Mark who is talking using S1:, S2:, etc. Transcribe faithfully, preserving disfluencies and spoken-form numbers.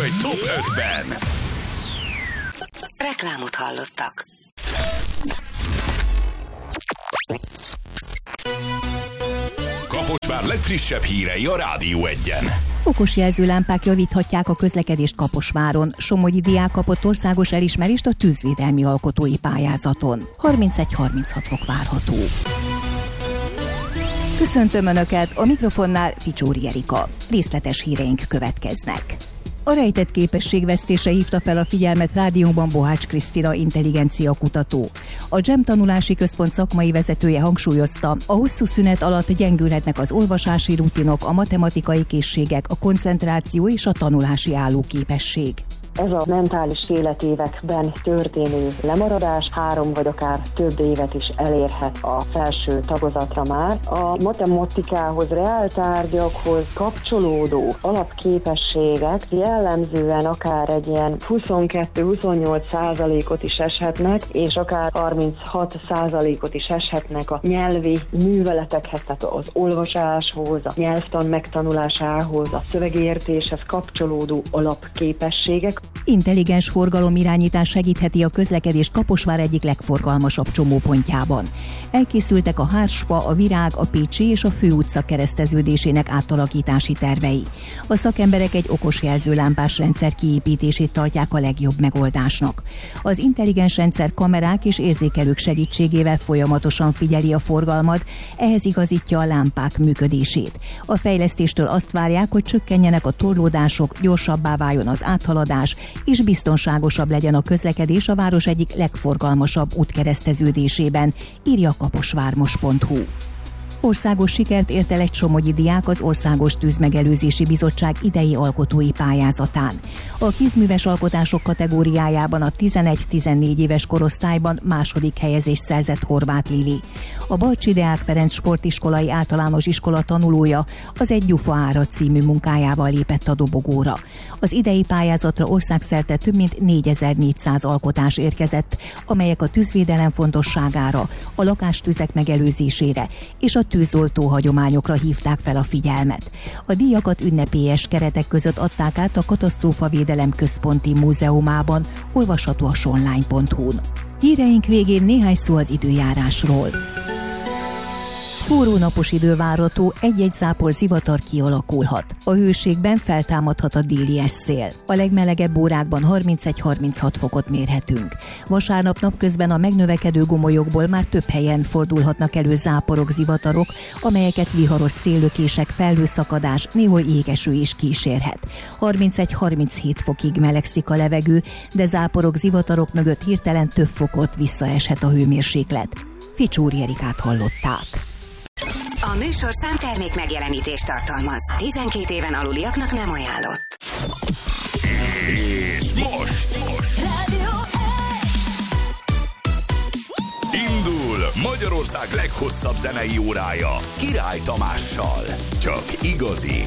S1: Slágerkult top ötven.
S2: Reklámot hallottak.
S1: Kaposvár legfrissebb hírei a Rádió egyen.
S3: Okos jelzőlámpák javíthatják a közlekedést Kaposváron. Somogyi diák kapott országos elismerést a tűzvédelmi alkotói pályázaton. harmincegy harminchat fok várható. Köszöntöm Önöket, a mikrofonnál Ficsóri Erika. Részletes híreink következnek. A rejtett képességvesztése hívta fel a figyelmet rádióban Bohács Krisztina intelligencia kutató. A dzsem tanulási központ szakmai vezetője hangsúlyozta, a hosszú szünet alatt gyengülhetnek az olvasási rutinok, a matematikai készségek, a koncentráció és a tanulási állóképesség.
S4: Ez a mentális életévekben történő lemaradás három vagy akár több évet is elérhet a felső tagozatra már. A matematikához, reáltárgyakhoz kapcsolódó alapképességek jellemzően akár egy ilyen huszonkettő-huszonnyolc százalékot is eshetnek, és akár harminchat százalékot is eshetnek a nyelvi műveletekhez, tehát az olvasáshoz, a nyelvtan megtanulásához, a szövegértéshez kapcsolódó alapképességek.
S3: Intelligens forgalomirányítás segítheti a közlekedést Kaposvár egyik legforgalmasabb csomópontjában. Elkészültek a Hársfa, a Virág, a Pécsi és a Főutca kereszteződésének átalakítási tervei. A szakemberek egy okos jelzőlámpás rendszer kiépítését tartják a legjobb megoldásnak. Az intelligens rendszer kamerák és érzékelők segítségével folyamatosan figyeli a forgalmat, ehhez igazítja a lámpák működését. A fejlesztéstől azt várják, hogy csökkenjenek a torlódások, gyorsabbá váljon az áthaladás, és biztonságosabb legyen a közlekedés a város egyik legforgalmasabb útkereszteződésében, írja kaposvármos pont hu. Országos sikert ért el egy somogyi diák az Országos Tűzmegelőzési Bizottság idei alkotói pályázatán. A kézműves alkotások kategóriájában a tizenegy-tizennégy éves korosztályban második helyezést szerzett Horváth Lili. A Balcsi Deák Ferenc Sportiskolai Általános Iskola tanulója az Egy gyufa árad című munkájával lépett a dobogóra. Az idei pályázatra országszerte több mint négyezer-négyszáz alkotás érkezett, amelyek a tűzvédelem fontosságára, a lakástüzek megelőzésére és a tűzoltó hagyományokra hívták fel a figyelmet. A díjakat ünnepélyes keretek között adták át a Katasztrófavédelem Központi Múzeumában, olvasható a sonline pont hu-n. Híreink végén néhány szó az időjárásról. Forró napos idő várható, egy-egy zápor zivatar kialakulhat. A hőségben feltámadhat a déli szél. A legmelegebb órákban harmincegy-harminchat fokot mérhetünk. Vasárnap napközben a megnövekedő gomolyokból már több helyen fordulhatnak elő záporok, zivatarok, amelyeket viharos széllökések, felhőszakadás, néhol jégeső is kísérhet. harmincegy-harminchét fokig melegszik a levegő, de záporok, zivatarok mögött hirtelen több fokot visszaeshet a hőmérséklet. Ficsóri Erikát hallották.
S2: A műsorszám termék megjelenítést tartalmaz. tizenkét éven aluliaknak nem ajánlott.
S1: És most, most.
S2: Rádió
S1: Indul Magyarország leghosszabb zenei órája Király Tamással. Csak igazi